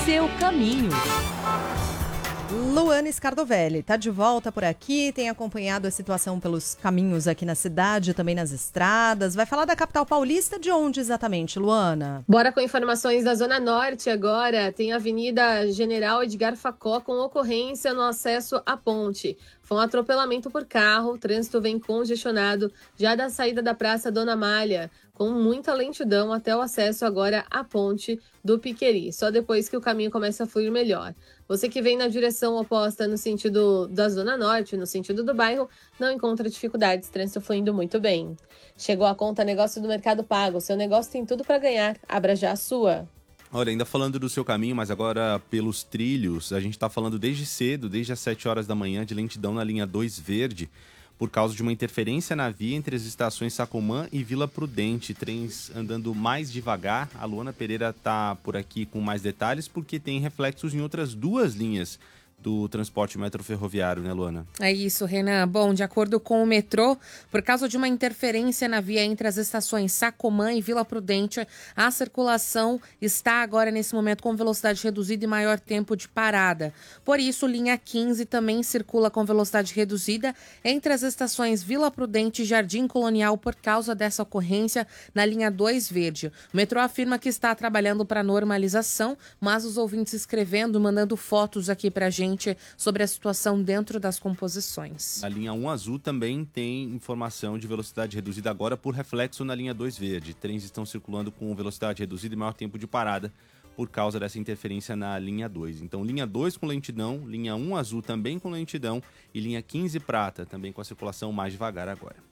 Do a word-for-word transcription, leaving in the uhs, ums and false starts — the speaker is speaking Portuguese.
seu caminho. Luana Scardovelli está de volta por aqui, tem acompanhado a situação pelos caminhos aqui na cidade, também nas estradas. Vai falar da capital paulista, de onde exatamente, Luana? Bora com informações da Zona Norte agora. Tem a Avenida General Edgar Facó com ocorrência no acesso à ponte. Foi um atropelamento por carro, o trânsito vem congestionado já da saída da Praça Dona Amália, com muita lentidão até o acesso agora à ponte do Piqueri, só depois que o caminho começa a fluir melhor. Você que vem na direção oposta no sentido da Zona Norte, no sentido do bairro, não encontra dificuldades, trânsito fluindo muito bem. Chegou a conta negócio do Mercado Pago, seu negócio tem tudo para ganhar, abra já a sua. Olha, ainda falando do seu caminho, mas agora pelos trilhos, a gente está falando desde cedo, desde as sete horas da manhã, de lentidão na linha dois Verde, por causa de uma interferência na via entre as estações Sacomã e Vila Prudente. Trens andando mais devagar. A Luana Pereira está por aqui com mais detalhes, porque tem reflexos em outras duas linhas do transporte metroferroviário, né, Luana? É isso, Renan. Bom, de acordo com o metrô, por causa de uma interferência na via entre as estações Sacomã e Vila Prudente, a circulação está agora, nesse momento, com velocidade reduzida e maior tempo de parada. Por isso, linha quinze também circula com velocidade reduzida entre as estações Vila Prudente e Jardim Colonial por causa dessa ocorrência na linha dois Verde. O metrô afirma que está trabalhando para normalização, mas os ouvintes escrevendo, mandando fotos aqui para a gente sobre a situação dentro das composições. A linha um Azul também tem informação de velocidade reduzida agora por reflexo na linha dois Verde. Trens estão circulando com velocidade reduzida e maior tempo de parada por causa dessa interferência na linha dois. Então, linha dois com lentidão, linha um Azul também com lentidão e linha quinze Prata também com a circulação mais devagar agora.